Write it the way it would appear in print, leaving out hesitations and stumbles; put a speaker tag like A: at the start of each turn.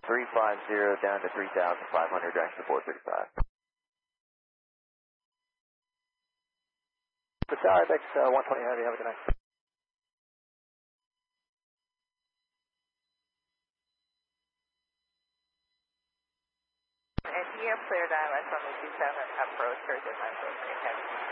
A: 350 down to 3,500, direction to 435. Pascal, IBEX 120 Heavy, have a good night.
B: And you have cleared ILS on the 27 approach, or is it my